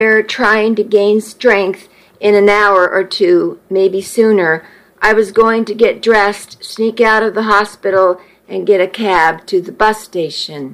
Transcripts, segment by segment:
They're trying to gain strength in an hour or two, maybe sooner. I was going to get dressed, sneak out of the hospital, and get a cab to the bus station.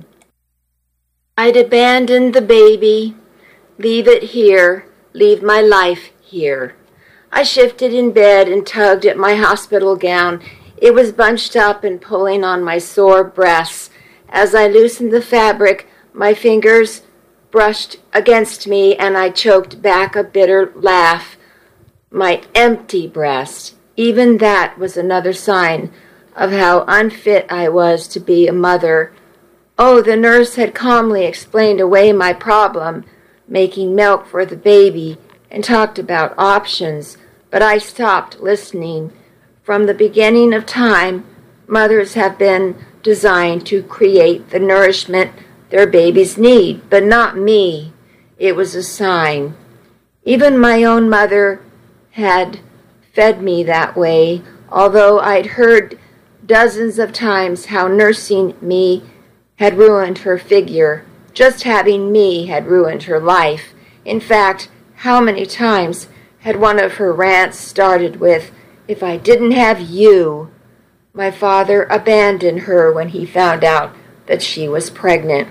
I'd abandon the baby, leave it here, leave my life here. I shifted in bed and tugged at my hospital gown. It was bunched up and pulling on my sore breasts. As I loosened the fabric, my fingers brushed against me and I choked back a bitter laugh. My empty breast. Even that was another sign of how unfit I was to be a mother. Oh, the nurse had calmly explained away my problem, making milk for the baby, and talked about options, but I stopped listening. From the beginning of time, mothers have been designed to create the nourishment their babies need, but not me. It was a sign. Even my own mother had fed me that way, although I'd heard dozens of times how nursing me had ruined her figure. Just having me had ruined her life. In fact, how many times had one of her rants started with, "If I didn't have you." My father abandoned her when he found out that she was pregnant.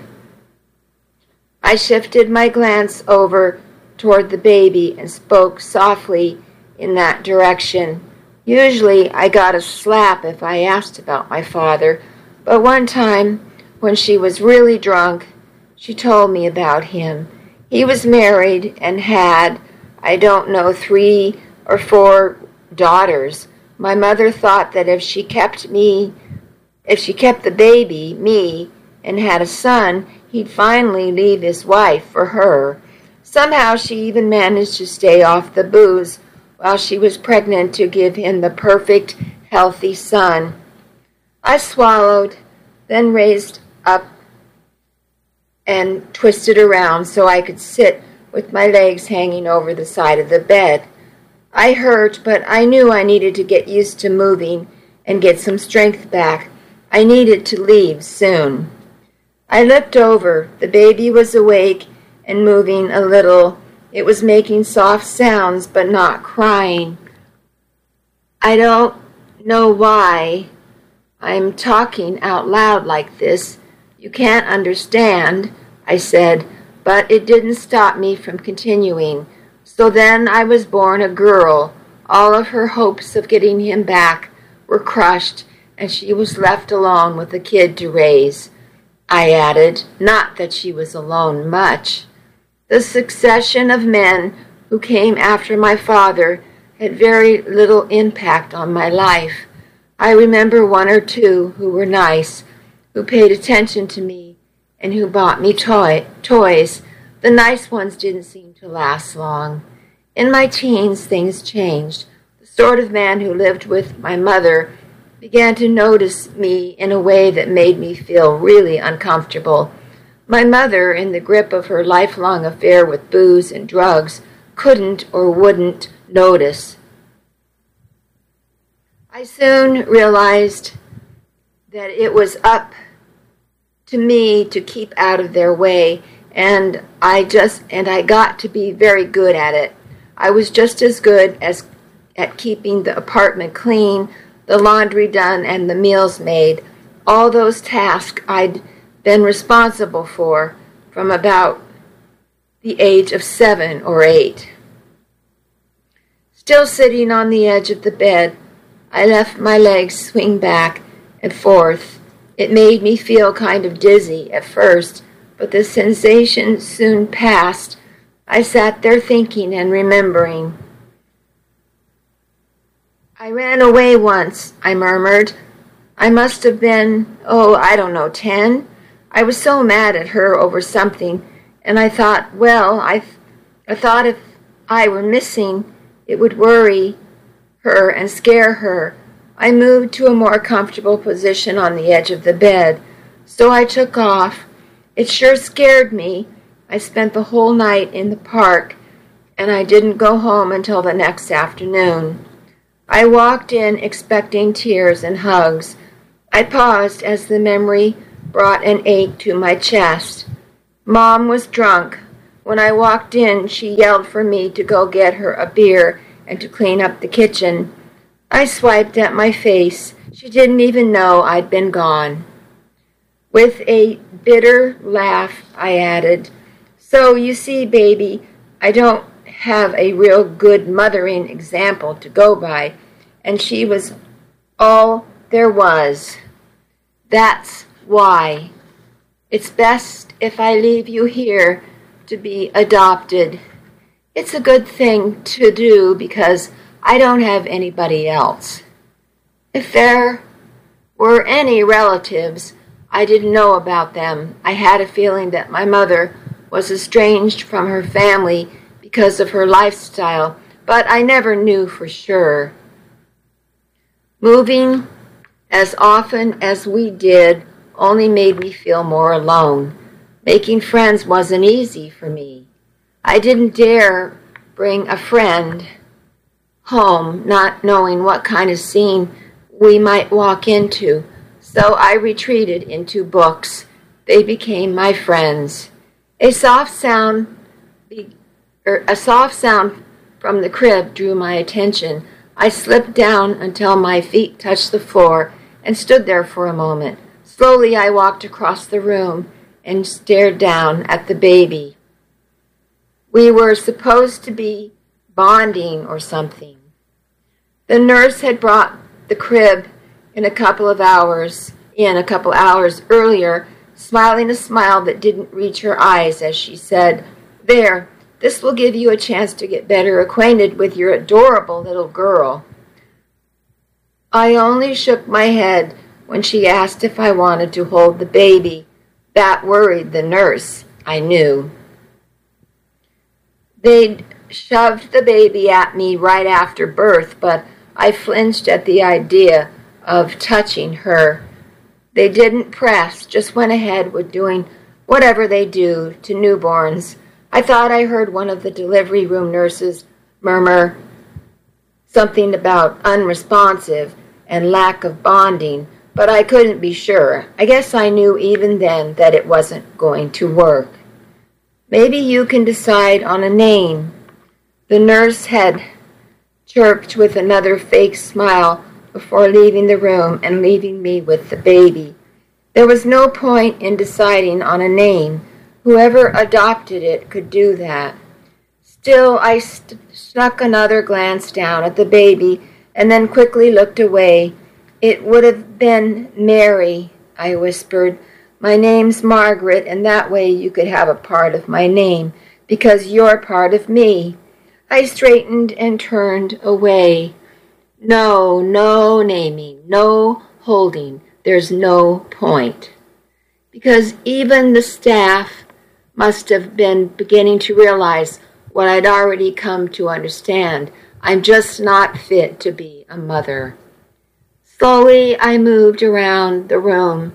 I shifted my glance over toward the baby and spoke softly in that direction. Usually I got a slap if I asked about my father, but one time when she was really drunk, she told me about him. He was married and had, I don't know, 3 or 4 daughters. My mother thought that if she kept the baby, me, and had a son, he'd finally leave his wife for her. Somehow she even managed to stay off the booze while she was pregnant to give him the perfect, healthy son. I swallowed, then raised up and twisted around so I could sit with my legs hanging over the side of the bed. I hurt, but I knew I needed to get used to moving and get some strength back. I needed to leave soon. I looked over. The baby was awake and moving a little. It was making soft sounds, but not crying. I don't know why I'm talking out loud like this. You can't understand, I said, but it didn't stop me from continuing. So then I was born a girl. All of her hopes of getting him back were crushed, and she was left alone with a kid to raise. I added, not that she was alone much. The succession of men who came after my father had very little impact on my life. I remember 1 or 2 who were nice, who paid attention to me, and who bought me toys. The nice ones didn't seem to last long. In my teens, things changed. The sort of man who lived with my mother began to notice me in a way that made me feel really uncomfortable. My mother, in the grip of her lifelong affair with booze and drugs, couldn't or wouldn't notice. I soon realized that it was up to me to keep out of their way, and I got to be very good at it. I was just as good at keeping the apartment clean, the laundry done, and the meals made. All those tasks I'd been responsible for from about the age of 7 or 8. Still sitting on the edge of the bed, I let my legs swing back and forth. It made me feel kind of dizzy at first, but the sensation soon passed. I sat there thinking and remembering. "I ran away once," I murmured. I must have been, 10. I was so mad at her over something, and I thought, I thought if I were missing, it would worry her and scare her. I moved to a more comfortable position on the edge of the bed, so I took off. It sure scared me. I spent the whole night in the park, and I didn't go home until the next afternoon. I walked in expecting tears and hugs. I paused as the memory brought an ache to my chest. Mom was drunk When I walked in, she yelled for me to go get her a beer and to clean up the kitchen. I swiped at my face. She didn't even know I'd been gone. With a bitter laugh, I added, "So you see, baby, I don't have a real good mothering example to go by, and she was all there was. That's why. It's best if I leave you here to be adopted. It's a good thing to do because I don't have anybody else. If there were any relatives, I didn't know about them. I had a feeling that my mother was estranged from her family because of her lifestyle, but I never knew for sure. Moving as often as we did only made me feel more alone. Making friends wasn't easy for me. I didn't dare bring a friend home, not knowing what kind of scene we might walk into, so I retreated into books. They became my friends. A soft sound from the crib drew my attention. I slipped down until my feet touched the floor and stood there for a moment. Slowly I walked across the room and stared down at the baby. We were supposed to be bonding or something. The nurse had brought the crib in a couple hours earlier, smiling a smile that didn't reach her eyes as she said, "There, this will give you a chance to get better acquainted with your adorable little girl." I only shook my head when she asked if I wanted to hold the baby. That worried the nurse, I knew. They'd shoved the baby at me right after birth, but I flinched at the idea of touching her. They didn't press, just went ahead with doing whatever they do to newborns. I thought I heard one of the delivery room nurses murmur something about unresponsive and lack of bonding, but I couldn't be sure. I guess I knew even then that it wasn't going to work. "Maybe you can decide on a name," the nurse had chirped with another fake smile before leaving the room and leaving me with the baby. There was no point in deciding on a name. Whoever adopted it could do that. Still, I snuck another glance down at the baby and then quickly looked away. "It would have been Mary," I whispered. "My name's Margaret, and that way you could have a part of my name, because you're part of me." I straightened and turned away. No naming, no holding. There's no point. Because even the staff must have been beginning to realize what I'd already come to understand. I'm just not fit to be a mother. Slowly, I moved around the room,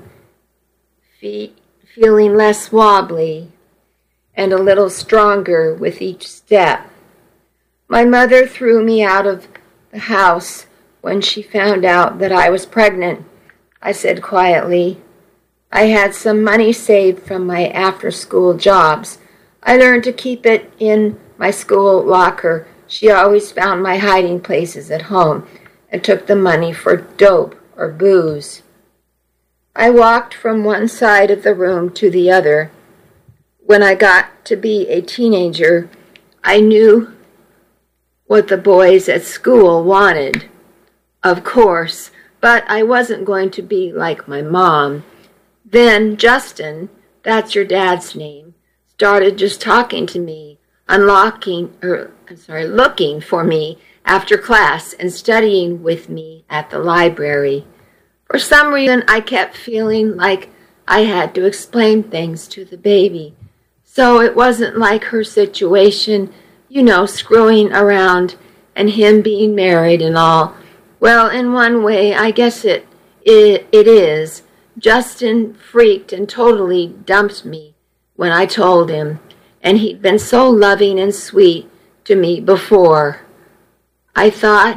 feeling less wobbly and a little stronger with each step. My mother threw me out of the house when she found out that I was pregnant, I said quietly. I had some money saved from my after-school jobs. I learned to keep it in my school locker. She always found my hiding places at home and took the money for dope or booze. I walked from one side of the room to the other. When I got to be a teenager, I knew what the boys at school wanted, of course, but I wasn't going to be like my mom. Then Justin, that's your dad's name, started just talking to me, looking for me after class and studying with me at the library. For some reason, I kept feeling like I had to explain things to the baby. So it wasn't like her situation, screwing around and him being married and all. Well, in one way, I guess it is. Justin freaked and totally dumped me when I told him, and he'd been so loving and sweet to me before. I thought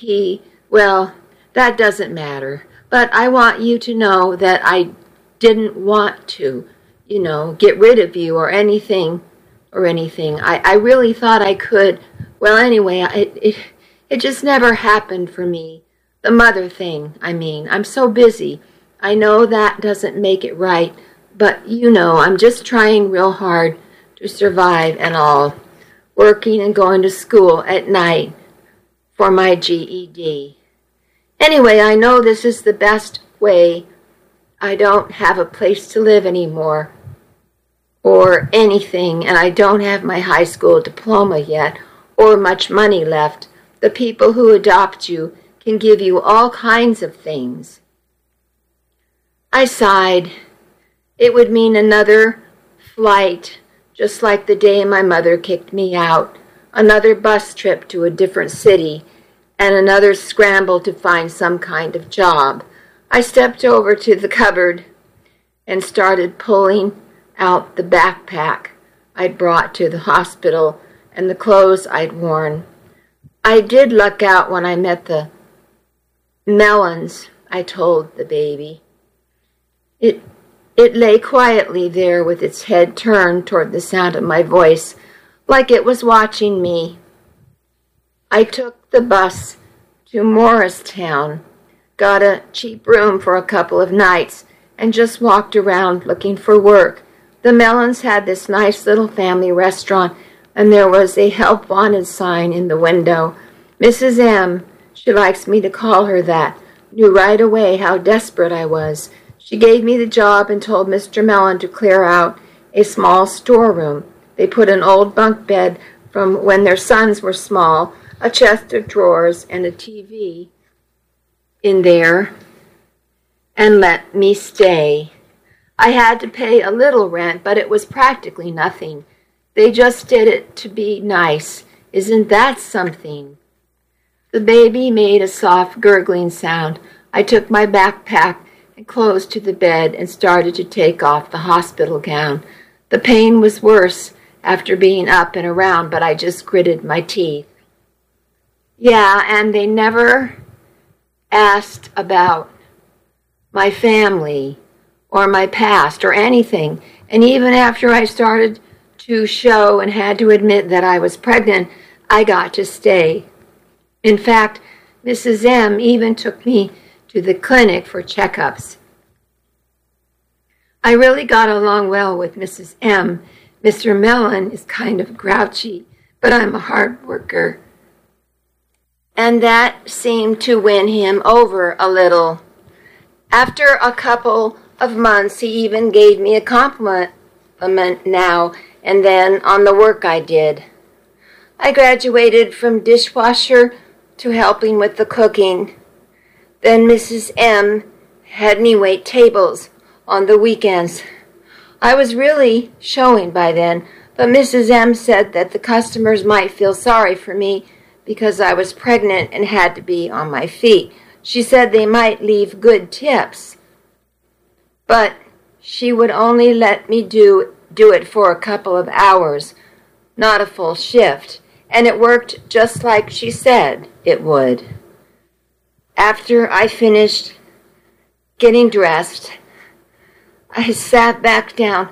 that doesn't matter, but I want you to know that I didn't want to, get rid of you or anything or anything. I really thought I could. Well, anyway, it just never happened for me. The mother thing, I mean. I'm so busy. I know that doesn't make it right, but I'm just trying real hard to survive and all. Working and going to school at night for my GED. Anyway, I know this is the best way. I don't have a place to live anymore or anything, and I don't have my high school diploma yet or much money left. The people who adopt you can give you all kinds of things. I sighed. It would mean another flight, just like the day my mother kicked me out, another bus trip to a different city, and another scramble to find some kind of job. I stepped over to the cupboard and started pulling out the backpack I'd brought to the hospital and the clothes I'd worn. I did luck out when I met the Mellons, I told the baby. It lay quietly there with its head turned toward the sound of my voice, like it was watching me. I took the bus to Morristown, got a cheap room for a couple of nights, and just walked around looking for work. The Mellons had this nice little family restaurant, and there was a help wanted sign in the window. Mrs. M, she likes me to call her that, knew right away how desperate I was. She gave me the job and told Mr. Mellon to clear out a small storeroom. They put an old bunk bed from when their sons were small, a chest of drawers, and a TV in there, and let me stay. I had to pay a little rent, but it was practically nothing. They just did it to be nice. Isn't that something? The baby made a soft gurgling sound. I took my backpack and clothes to the bed and started to take off the hospital gown. The pain was worse after being up and around, but I just gritted my teeth. Yeah, and they never asked about my family or my past or anything. And even after I started to show and had to admit that I was pregnant, I got to stay. In fact, Mrs. M even took me to the clinic for checkups. I really got along well with Mrs. M. Mr. Mellon is kind of grouchy, but I'm a hard worker. And that seemed to win him over a little. After a couple of months, he even gave me a compliment now and then on the work I did. I graduated from dishwasher to helping with the cooking. Then Mrs. M had me wait tables on the weekends. I was really showing by then, but Mrs. M said that the customers might feel sorry for me because I was pregnant and had to be on my feet. She said they might leave good tips, but she would only let me do it for a couple of hours, not a full shift, and it worked just like she said it would. After I finished getting dressed, I sat back down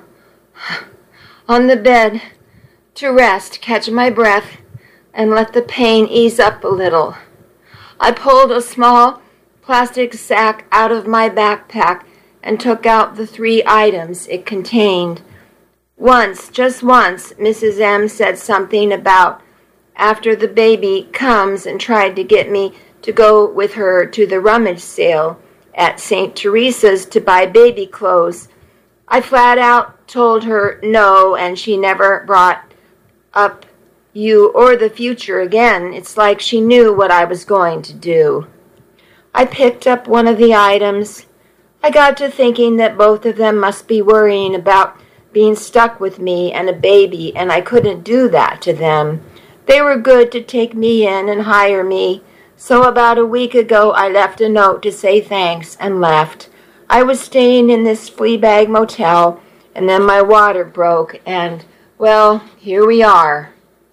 on the bed to rest, catch my breath, and let the pain ease up a little. I pulled a small plastic sack out of my backpack and took out the 3 items it contained. Once, just once, Mrs. M said something about after the baby comes and tried to get me to go with her to the rummage sale at St. Teresa's to buy baby clothes. I flat out told her no, and she never brought up you or the future again. It's like she knew what I was going to do. I picked up one of the items. I got to thinking that both of them must be worrying about being stuck with me and a baby, and I couldn't do that to them. They were good to take me in and hire me. So about a week ago, I left a note to say thanks and left. I was staying in this flea bag motel, and then my water broke, and, well, here we are.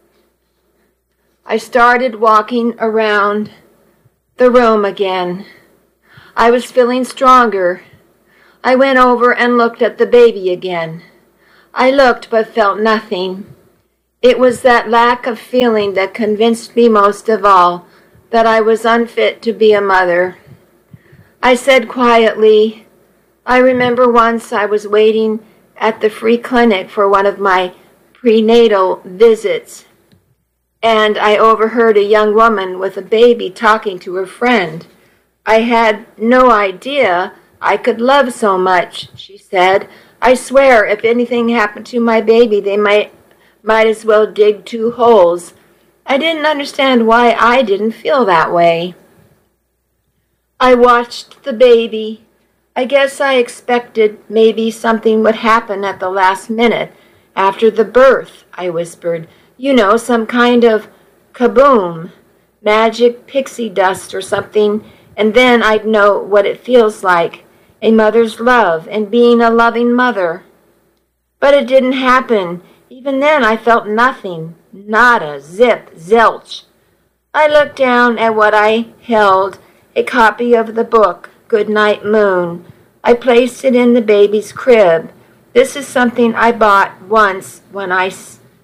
I started walking around the room again. I was feeling stronger. I went over and looked at the baby again. I looked but felt nothing. It was that lack of feeling that convinced me most of all that I was unfit to be a mother. I said quietly, I remember once I was waiting at the free clinic for one of my prenatal visits, and I overheard a young woman with a baby talking to her friend. I had no idea I could love so much, she said. I swear if anything happened to my baby, they might as well dig 2 holes. I didn't understand why I didn't feel that way. I watched the baby. I guess I expected maybe something would happen at the last minute, after the birth, I whispered. You know, some kind of kaboom, magic pixie dust or something, and then I'd know what it feels like, a mother's love and being a loving mother. But it didn't happen. Even then I felt nothing, nada, zip, zilch. I looked down at what I held, a copy of the book, Goodnight Moon. I placed it in the baby's crib. This is something I bought once when I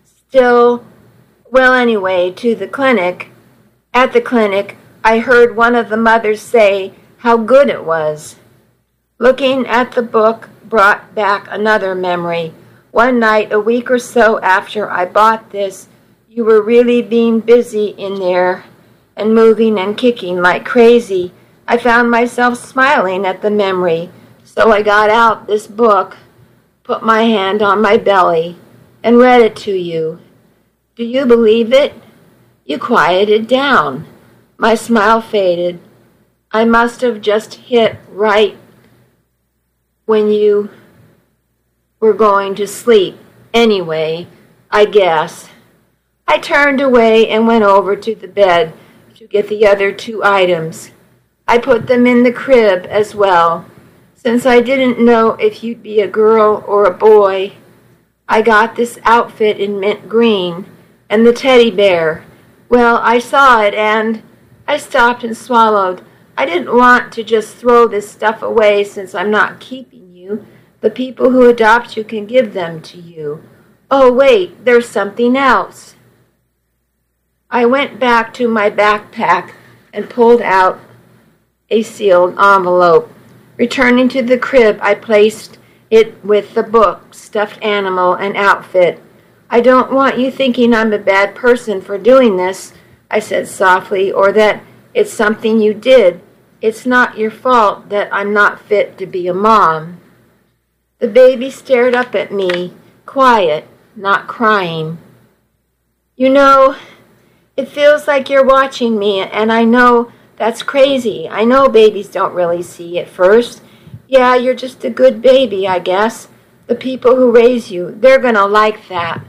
to the clinic. At the clinic, I heard one of the mothers say how good it was. Looking at the book brought back another memory. One night, a week or so after I bought this, you were really being busy in there and moving and kicking like crazy. I found myself smiling at the memory, so I got out this book, put my hand on my belly, and read it to you. Do you believe it? You quieted down. My smile faded. I must have just hit right when you were going to sleep. Anyway, I guess. I turned away and went over to the bed to get the other 2 items. I put them in the crib as well. Since I didn't know if you'd be a girl or a boy, I got this outfit in mint green and the teddy bear. Well, I saw it and I stopped and swallowed. I didn't want to just throw this stuff away since I'm not keeping you. The people who adopt you can give them to you. Oh, wait, there's something else. I went back to my backpack and pulled out a sealed envelope. Returning to the crib, I placed it with the book, stuffed animal, and outfit. I don't want you thinking I'm a bad person for doing this, I said softly, or that it's something you did. It's not your fault that I'm not fit to be a mom. The baby stared up at me, quiet, not crying. You know, it feels like you're watching me, and I know that's crazy. I know babies don't really see at first. Yeah, you're just a good baby, I guess. The people who raise you, they're gonna like that.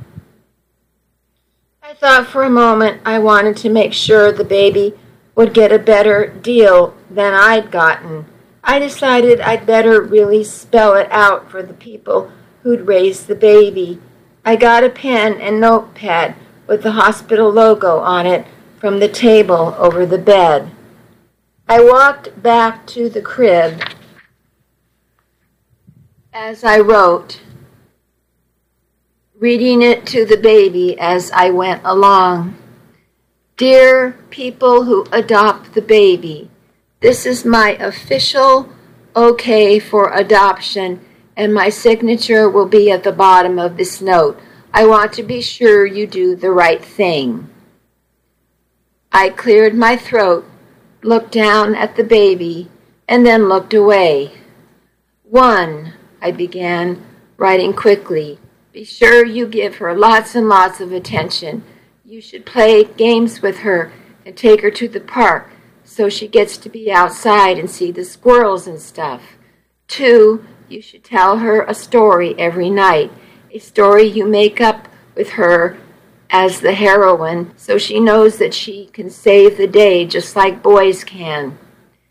I thought for a moment I wanted to make sure the baby would get a better deal than I'd gotten. I decided I'd better really spell it out for the people who'd raised the baby. I got a pen and notepad with the hospital logo on it from the table over the bed. I walked back to the crib as I wrote, reading it to the baby as I went along. Dear people who adopt the baby, this is my official okay for adoption, and my signature will be at the bottom of this note. I want to be sure you do the right thing. I cleared my throat, looked down at the baby, and then looked away. 1, I began, writing quickly. Be sure you give her lots and lots of attention. You should play games with her and take her to the park so she gets to be outside and see the squirrels and stuff. 2, you should tell her a story every night, a story you make up with her as the heroine so she knows that she can save the day just like boys can.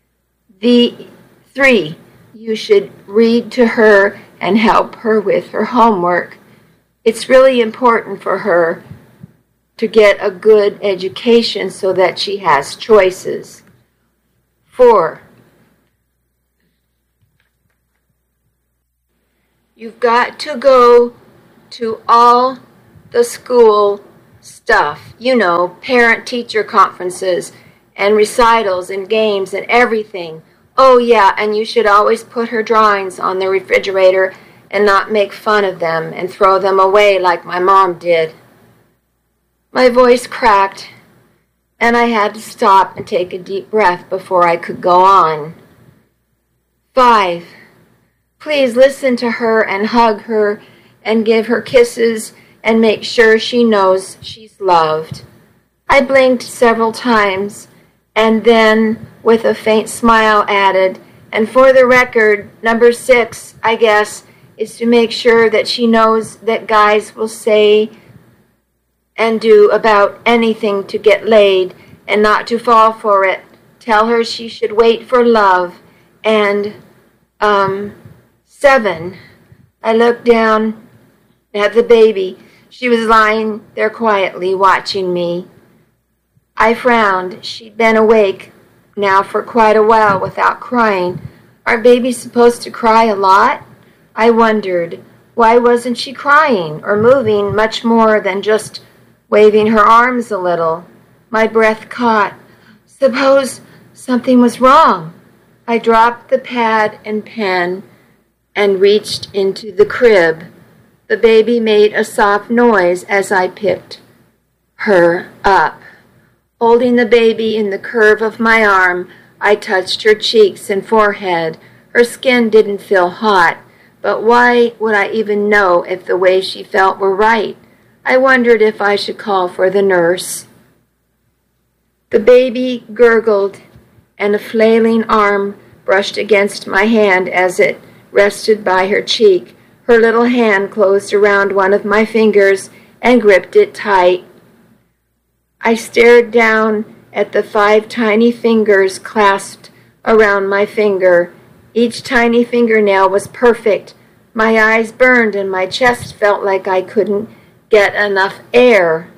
3, you should read to her and help her with her homework. It's really important for her to get a good education so that she has choices. 4, you've got to go to all the school stuff. You know, parent-teacher conferences and recitals and games and everything. Oh, yeah, and you should always put her drawings on the refrigerator and not make fun of them and throw them away like my mom did. My voice cracked, and I had to stop and take a deep breath before I could go on. 5. Please listen to her and hug her and give her kisses and make sure she knows she's loved. I blinked several times and then, with a faint smile, added, and for the record, number 6, I guess, is to make sure that she knows that guys will say and do about anything to get laid and not to fall for it. Tell her she should wait for love. And, 7, I looked down at the baby. She was lying there quietly watching me. I frowned. She'd been awake now for quite a while without crying. Are babies supposed to cry a lot? I wondered. Why wasn't she crying or moving much more than just waving her arms a little? My breath caught. Suppose something was wrong. I dropped the pad and pen and reached into the crib. The baby made a soft noise as I picked her up. Holding the baby in the curve of my arm, I touched her cheeks and forehead. Her skin didn't feel hot, but why would I even know if the way she felt were right? I wondered if I should call for the nurse. The baby gurgled, and a flailing arm brushed against my hand as it rested by her cheek. Her little hand closed around one of my fingers and gripped it tight. I stared down at the 5 tiny fingers clasped around my finger. Each tiny fingernail was perfect. My eyes burned and my chest felt like I couldn't get enough air.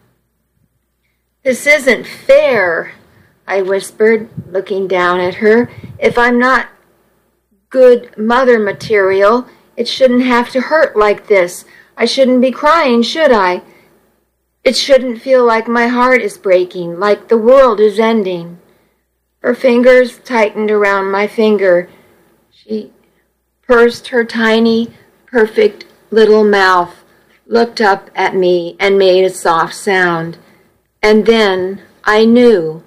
This isn't fair, I whispered, looking down at her. If I'm not good mother material, it shouldn't have to hurt like this. I shouldn't be crying, should I? It shouldn't feel like my heart is breaking, like the world is ending. Her fingers tightened around my finger. She pursed her tiny, perfect little mouth, looked up at me, and made a soft sound. And then I knew.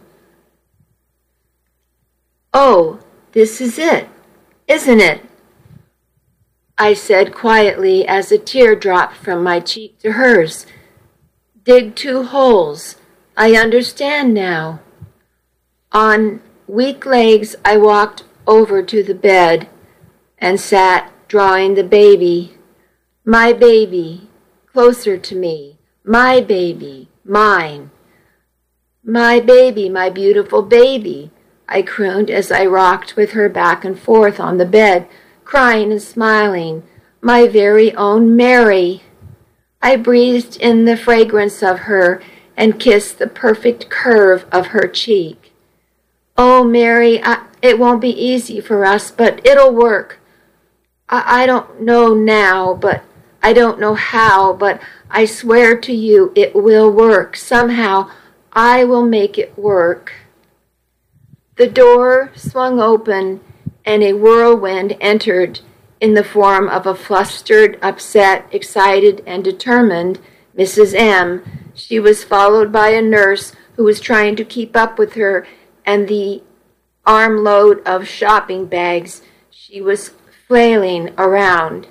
Oh, this is it, isn't it? I said quietly as a tear dropped from my cheek to hers. Dig 2 holes. I understand now. On weak legs, I walked over to the bed and sat drawing the baby. My baby, closer to me. My baby, mine. My baby, my beautiful baby, I crooned as I rocked with her back and forth on the bed, crying and smiling. My very own Mary. I breathed in the fragrance of her and kissed the perfect curve of her cheek. Oh, Mary, it won't be easy for us, but it'll work. I don't know now, but I don't know how, but I swear to you it will work. Somehow I will make it work. The door swung open and a whirlwind entered in the form of a flustered, upset, excited, and determined Mrs. M. She was followed by a nurse who was trying to keep up with her and the armload of shopping bags she was flailing around.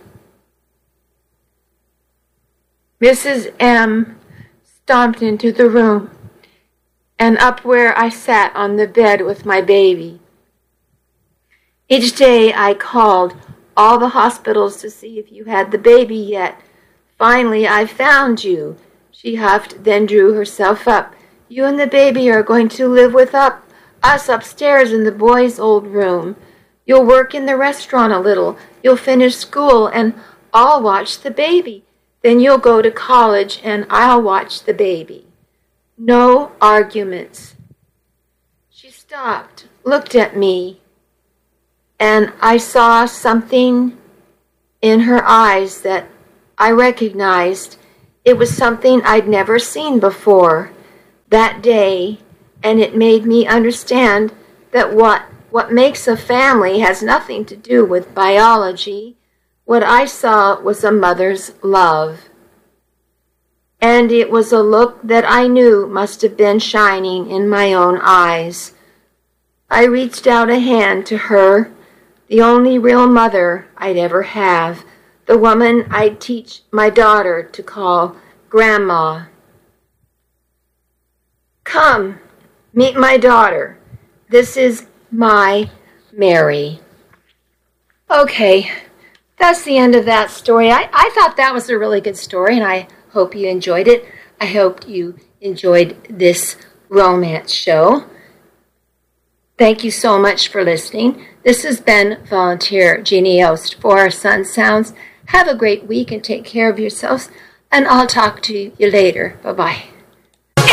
Mrs. M. stomped into the room and up where I sat on the bed with my baby. Each day I called all the hospitals to see if you had the baby yet. Finally, I found you. She huffed, then drew herself up. You and the baby are going to live with us upstairs in the boys' old room. You'll work in the restaurant a little. You'll finish school, and I'll watch the baby. Then you'll go to college, and I'll watch the baby. No arguments. She stopped, looked at me, and I saw something in her eyes that I recognized. It was something I'd never seen before that day, and it made me understand that what makes a family has nothing to do with biology. What I saw was a mother's love. And it was a look that I knew must have been shining in my own eyes. I reached out a hand to her, the only real mother I'd ever have, the woman I'd teach my daughter to call Grandma. Come, meet my daughter. This is my Mary. Okay, that's the end of that story. I thought that was a really good story, and I hope you enjoyed it. I hope you enjoyed this romance show. Thank you so much for listening. This has been Volunteer Jeannie Yost for Our Sun Sounds. Have a great week and take care of yourselves, and I'll talk to you later. Bye-bye.